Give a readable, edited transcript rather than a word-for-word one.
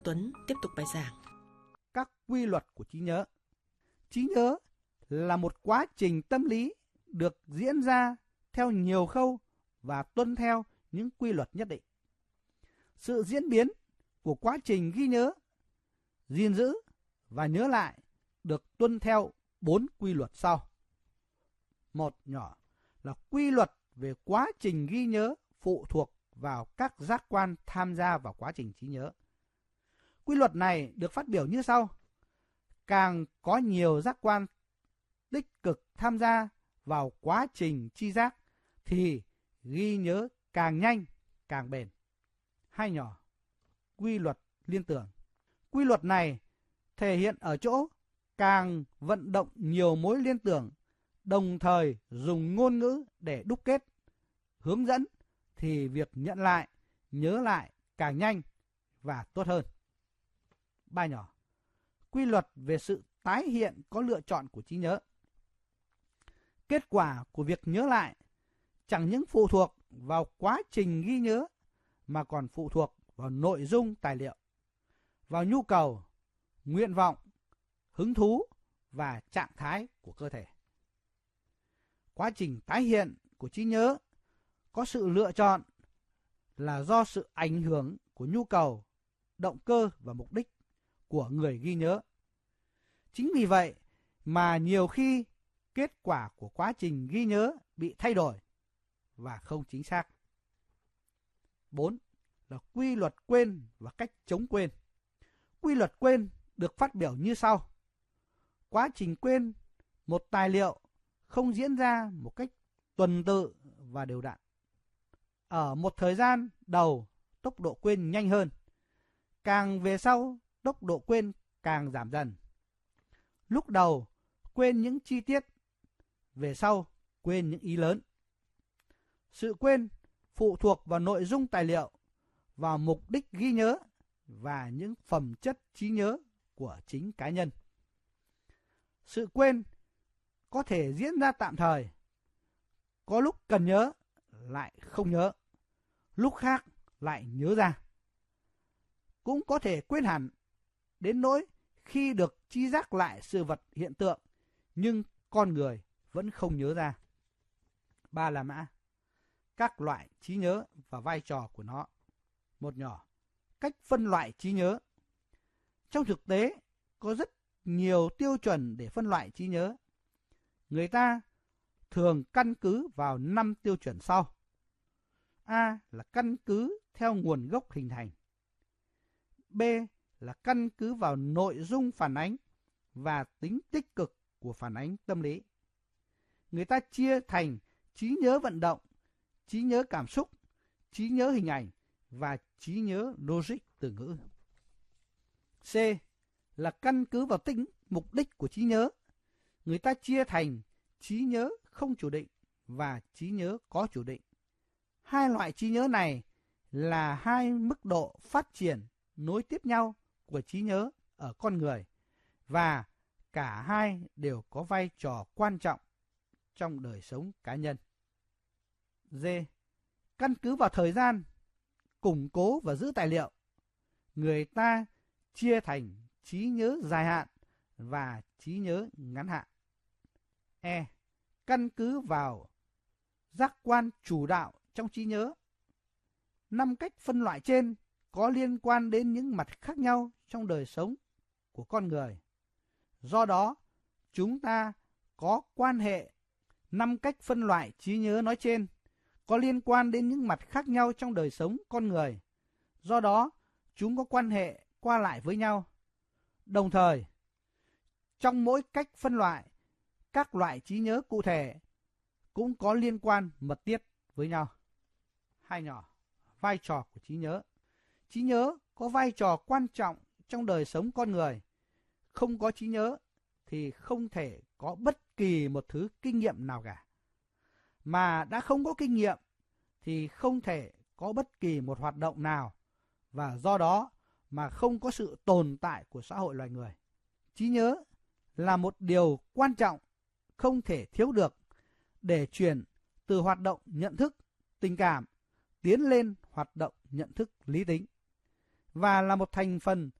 Tuấn tiếp tục bài giảng. Các quy luật của trí nhớ. Trí nhớ là một quá trình tâm lý được diễn ra theo nhiều khâu và tuân theo những quy luật nhất định. Sự diễn biến của quá trình ghi nhớ, gìn giữ và nhớ lại được tuân theo 4 quy luật sau. Một nhỏ là quy luật về quá trình ghi nhớ phụ thuộc vào các giác quan tham gia vào quá trình trí nhớ. Quy luật này được phát biểu như sau: càng có nhiều giác quan tích cực tham gia vào quá trình tri giác thì ghi nhớ càng nhanh, càng bền. Hai nhỏ, quy luật liên tưởng. Quy luật này thể hiện ở chỗ càng vận động nhiều mối liên tưởng, đồng thời dùng ngôn ngữ để đúc kết, hướng dẫn thì việc nhận lại, nhớ lại càng nhanh và tốt hơn. Ba nhỏ, quy luật về sự tái hiện có lựa chọn của trí nhớ. Kết quả của việc nhớ lại chẳng những phụ thuộc vào quá trình ghi nhớ mà còn phụ thuộc vào nội dung tài liệu, vào nhu cầu, nguyện vọng, hứng thú và trạng thái của cơ thể. Quá trình tái hiện của trí nhớ có sự lựa chọn là do sự ảnh hưởng của nhu cầu, động cơ và mục đích của người ghi nhớ. Chính vì vậy mà nhiều khi kết quả của quá trình ghi nhớ bị thay đổi và không chính xác. 4 là quy luật quên và cách chống quên. Quy luật quên được phát biểu như sau: quá trình quên một tài liệu không diễn ra một cách tuần tự và đều đặn. Ở một thời gian đầu, tốc độ quên nhanh hơn. Càng về sau, tốc độ quên càng giảm dần. Lúc đầu, quên những chi tiết, về sau, quên những ý lớn. Sự quên phụ thuộc vào nội dung tài liệu, vào mục đích ghi nhớ và những phẩm chất trí nhớ của chính cá nhân. Sự quên có thể diễn ra tạm thời, có lúc cần nhớ lại không nhớ, lúc khác lại nhớ ra. Cũng có thể quên hẳn đến nỗi khi được tri giác lại sự vật hiện tượng nhưng con người vẫn không nhớ ra. 3 là mã, các loại trí nhớ và vai trò của nó. Một nhỏ, cách phân loại trí nhớ. Trong thực tế, có rất nhiều tiêu chuẩn để phân loại trí nhớ. Người ta thường căn cứ vào 5 tiêu chuẩn sau. A là căn cứ theo nguồn gốc hình thành. B là căn cứ vào nội dung phản ánh và tính tích cực của phản ánh tâm lý. Người ta chia thành trí nhớ vận động, trí nhớ cảm xúc, trí nhớ hình ảnh và trí nhớ logic từ ngữ. C là căn cứ vào tính mục đích của trí nhớ. Người ta chia thành trí nhớ không chủ định và trí nhớ có chủ định. Hai loại trí nhớ này là hai mức độ phát triển nối tiếp nhau của trí nhớ ở con người và cả hai đều có vai trò quan trọng trong đời sống cá nhân. D. Căn cứ vào thời gian, củng cố và giữ tài liệu. Người ta chia thành trí nhớ dài hạn và trí nhớ ngắn hạn. E. Căn cứ vào giác quan chủ đạo trong trí nhớ. 5 cách phân loại trên có liên quan đến những mặt khác nhau trong đời sống của con người. Do đó, chúng ta có quan hệ 5 cách phân loại trí nhớ nói trên có liên quan đến những mặt khác nhau trong đời sống con người. Do đó, chúng có quan hệ qua lại với nhau. Đồng thời, trong mỗi cách phân loại, các loại trí nhớ cụ thể cũng có liên quan mật thiết với nhau. Hai nhỏ, vai trò của trí nhớ. Trí nhớ có vai trò quan trọng trong đời sống con người. Không có trí nhớ thì không thể có bất kỳ một thứ kinh nghiệm nào cả. Mà đã không có kinh nghiệm thì không thể có bất kỳ một hoạt động nào, và do đó mà không có sự tồn tại của xã hội loài người. Trí nhớ là một điều quan trọng, không thể thiếu được để chuyển từ hoạt động nhận thức, tình cảm tiến lên hoạt động nhận thức lý tính. và là một thành phần